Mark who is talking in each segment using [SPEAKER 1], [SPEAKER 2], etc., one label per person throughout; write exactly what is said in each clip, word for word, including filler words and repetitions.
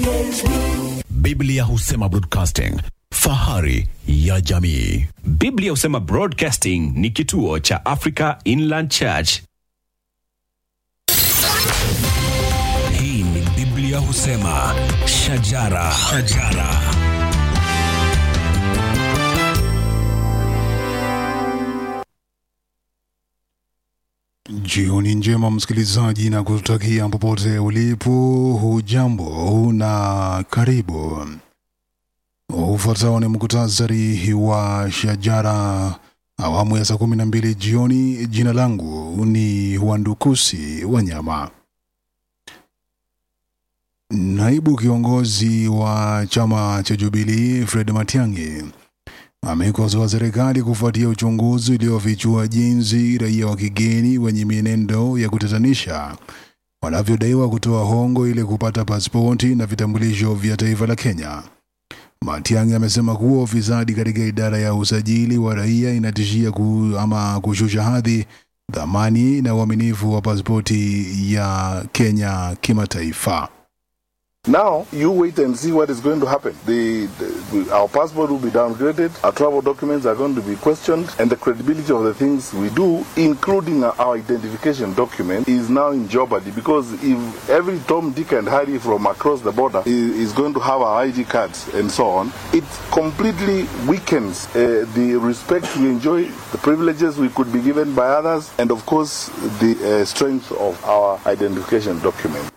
[SPEAKER 1] Biblia husema broadcasting, fahari ya jamii.
[SPEAKER 2] Biblia husema Broadcasting ni kituo cha Africa Inland Church.
[SPEAKER 3] Hii ni Biblia husema shajara, shajara.
[SPEAKER 4] Jioni njema msikilizaji, na kutakia popote ulipo, hujambo na karibu. Ufuatao ni muktasari wa shajara awamu ya saa kumi na mbili jioni. Jina langu ni Wandukusi Wanyama. Naibu kiongozi wa chama cha Jubilee Fred Matiang'i amekosoa serikali kufuatia uchunguzi uliofichua jinsi raia wa kigeni wenye mienendo ya kutatanisha wanavyodaiwa kutoa hongo ili kupata pasipoti na vitambulisho vya taifa la Kenya. Matiang'i amesema kuwa ufisadi katika idara ya usajili wa raia inatishia ku, ama kushusha hadhi, dhamani na uaminifu wa pasipoti ya Kenya kimataifa.
[SPEAKER 5] Now, you wait and see what is going to happen. The, the, our passport will be downgraded, our travel documents are going to be questioned, and the credibility of the things we do, including our identification document, is now in jeopardy. Because if every Tom, Dick and Harry from across the border is, is going to have our I D cards and so on, it completely weakens uh, the respect we enjoy, the privileges we could be given by others, and of course, the uh, strength of our identification document.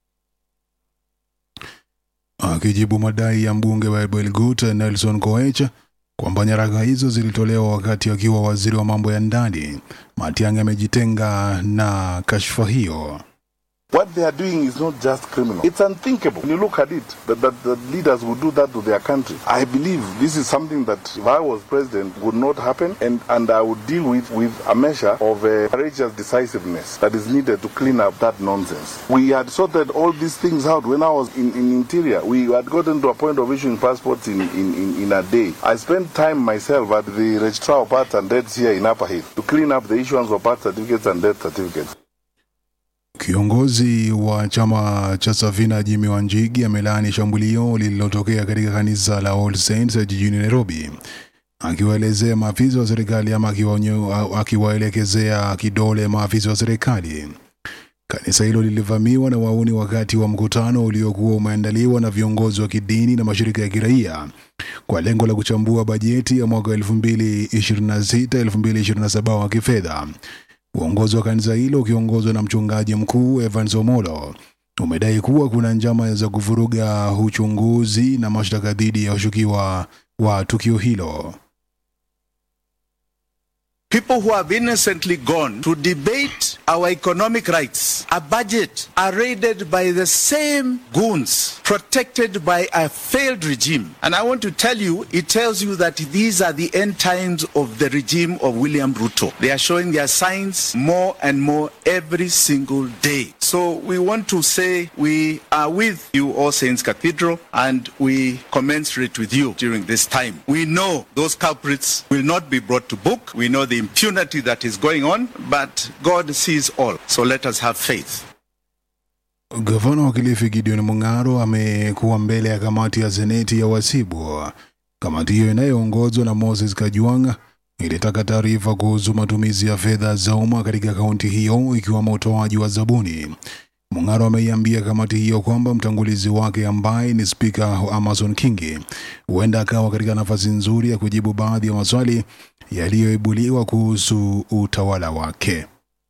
[SPEAKER 4] Akijibu madai ya mbunge wa Elgeyo-Marakwet Nelson Koech kwamba nyaraka hizo zilitolewa wakati akiwa waziri wa mambo ya ndani, Matiang'i amejitenga na kashfa hiyo.
[SPEAKER 5] What they are doing is not just criminal. It's unthinkable. When you look at it, that, that, that leaders would do that to their country. I believe this is something that, if I was president, would not happen, and, and I would deal with, with a measure of uh, courageous decisiveness that is needed to clean up that nonsense. We had sorted all these things out when I was in, in Interior. We had gotten to a point of issuing passports in, in, in, in a day. I spent time myself at the Registrar of Births and Deaths here in Upper Hill to clean up the issuance of birth certificates and death certificates.
[SPEAKER 4] Kiongozi wa chama cha Safina Jimmy Wanjigi amelaani shambulio lililotokea katika kanisa la All Saints jijini Nairobi, akiwaelezea maafisa wa serikali ama akiwaelekezea kidole maafisa wa serikali. Kanisa hilo lilivamiwa na wauni wakati wa mkutano uliokuwa umeandaliwa na viongozi wa kidini na mashirika ya kiraia kwa lengo la kuchambua bajeti ya mwaka elfu mbili ishirini na sita elfu mbili ishirini na saba wa kifedha. Uongozi wa kanisa hilo ukiongozwa na mchungaji mkuu Evans Omolo umedai kuwa kuna njama za kuvuruga uchunguzi na mashtaka dhidi ya washukiwa wa tukio hilo.
[SPEAKER 6] People who have innocently gone to debate our economic rights, a budget, are raided by the same goons, protected by a failed regime. And I want to tell you, it tells you that these are the end times of the regime of William Ruto. They are showing their signs more and more every single day. So we want to say we are with you, All Saints Cathedral, and we commensurate with you during this time. We know those culprits will not be brought to book. We know the impunity that is going on, but God sees all. So let us have faith.
[SPEAKER 4] Gavana wa Kilifi Gideon Mung'aro amekuwa mbele ya kamati ya seneti ya wasibu. Kamati hiyo inayoongozwa na Moses Kajwang' ilitaka taarifa kuhusu matumizi ya fedha za umma katika kaunti hiyo, ikiwemo utoaji wa zabuni. Mung'aro ameiambia kamati hiyo kwamba mtangulizi wake ambaye ni Speaker Amason Kingi huenda akawa katika nafasi nzuri ya kujibu baadhi ya maswali yaliyoibuliwa kuhusu utawala wake.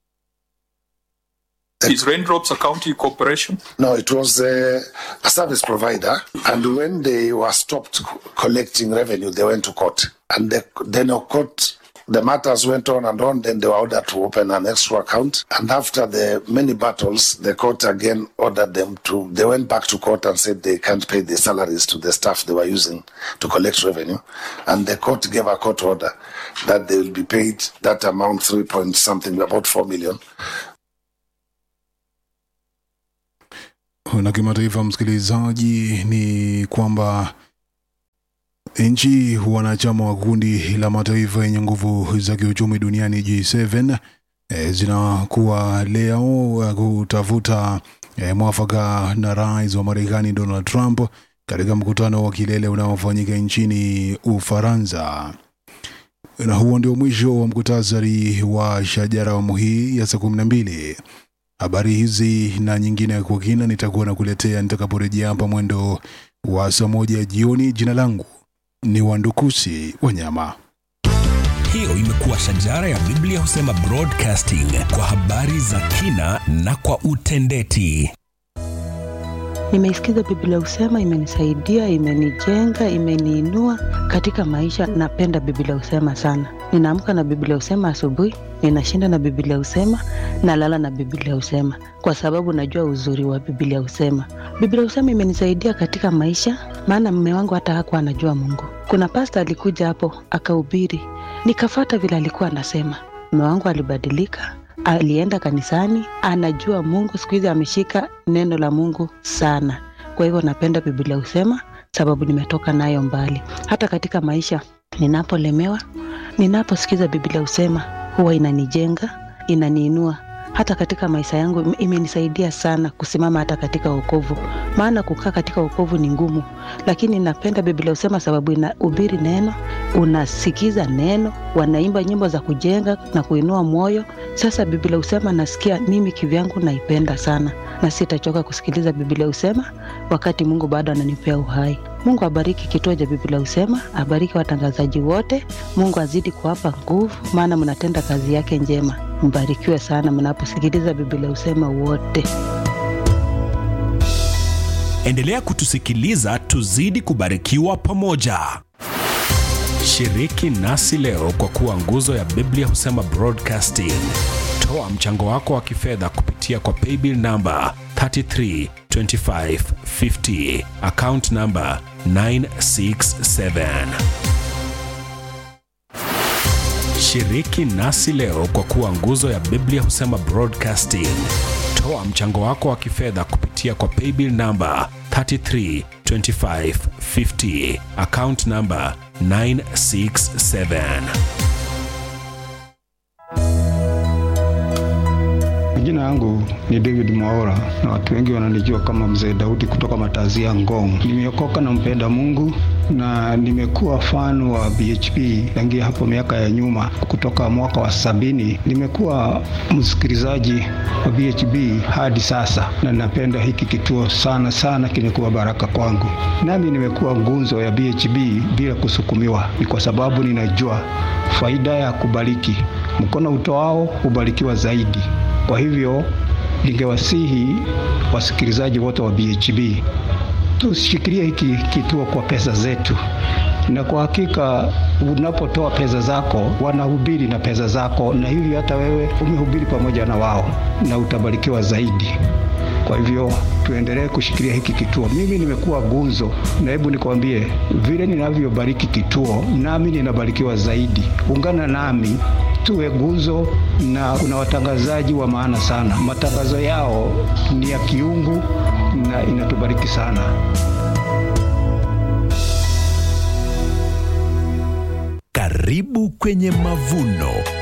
[SPEAKER 7] Is Raindrops a county corporation?
[SPEAKER 8] No, it was a, a service provider, and when they were stopped collecting revenue, they went to court. And the, then the court, the matters went on and on, then they were ordered to open an extra account. And after the many battles, the court again ordered them to, they went back to court and said they can't pay the salaries to the staff they were using to collect revenue. And the court gave a court order that they will be paid that amount, three point something, about four million.
[SPEAKER 4] Na kimataifa msikilizaji, ni kwamba nchi wanachama wa kundi la mataifa yenye nguvu za kiuchumi duniani G seven e, zinakuwa leo kutafuta e, mwafaka na rais wa Marekani Donald Trump katika mkutano wa kilele unaofanyika nchini Ufaransa. Na huo ndio mwisho wa mkutasari wa Shajara awamu hii ya saa kumi na mbili. Habari hizi na nyingine kwa kina nitakuwa nakuletea nitakaporejea hapa mwendo wa saa moja jioni. Jina langu ni Wandukusi Wanyama.
[SPEAKER 3] Hiyo imekuwa Shajara ya Biblia Husema Broadcasting, kwa habari za kina na kwa utendeti.
[SPEAKER 9] Nimeisikiza Biblia Husema, imenisaidia, imenijenga, imeniinua katika maisha. Napenda Biblia Husema sana. Ninaamka na Biblia Husema asubuhi, ninashinda na Biblia Husema, nalala na Biblia Husema, kwa sababu najua uzuri wa Biblia Husema. Biblia Husema imenisaidia katika maisha, maana mume wangu hata hakuwa anajua Mungu. Kuna pastor alikuja hapo akahubiri, nikafuata vile alikuwa anasema. Mume wangu alibadilika, alienda kanisani, anajua Mungu. Siku hizi ameshika neno la Mungu sana. Kwa hivyo napenda Biblia Husema sababu nimetoka nayo mbali. Hata katika maisha ninapolemewa, ninaposikiza Biblia Husema huwa inanijenga, inaniinua. Hata katika maisha yangu imenisaidia sana kusimama hata katika wokovu. Maana kukaa katika wokovu ni ngumu, lakini napenda Biblia Husema sababu inahubiri neno, unasikiza neno, wanaimba nyimbo za kujenga na kuinua moyo. Sasa Biblia Husema nasikia mimi kivyangu naipenda sana, na sitachoka kusikiliza Biblia Husema wakati Mungu bado ananipea uhai. Mungu abariki kituo cha Biblia Husema, abariki watangazaji wote. Mungu azidi kuwapa nguvu, maana mnatenda kazi yake njema. Mbarikiwe sana mnaposikiliza Biblia Husema wote.
[SPEAKER 3] Endelea kutusikiliza, tuzidi kubarikiwa pamoja. Shiriki nasi leo kwa kuwa nguzo ya Biblia Husema Broadcasting. Toa mchango wako wa kifedha kupitia kwa paybill number three three two five five zero, account number nine six seven. Shiriki nasi leo kwa kuwa nguzo ya Biblia Husema Broadcasting. Toa mchango wako wa kifedha kupitia kwa paybill number three three two five five zero, account number nine six seven.
[SPEAKER 10] Jina yangu ni David Mwaura na watu wengi wananijua kama Mzee Daudi kutoka Matazia Ngong. Nimeokoka na mpenda Mungu na nimekuwa fan wa B H P tangia hapo miaka ya nyuma. Kutoka mwaka wa sabini nimekuwa msikilizaji wa B H P hadi sasa, na napenda hiki kituo sana sana, kimekuwa baraka kwangu. Nami nimekuwa nguzo ya B H P bila kusukumiwa, ni kwa sababu ninajua faida ya kubariki. Mkono utoao ubarikiwa zaidi. Kwa hivyo ningewasihi wasikilizaji wote wa B H P tushikilie hiki kituo kwa pesa zetu, na kwa hakika unapotoa pesa zako wanahubiri na pesa zako, na hivi hata wewe umehubiri pamoja na wao na utabarikiwa zaidi. Kwa hivyo tuendelee kushikilia hiki kituo. Mimi nimekuwa gunzo, na hebu nikwambie vile ninavyobariki kituo, nami ninabarikiwa zaidi. Ungana nami tuwe gunzo, na kuna watangazaji wa maana sana. Matangazo yao ni ya kiungu na inatubariki sana.
[SPEAKER 1] Karibu kwenye mavuno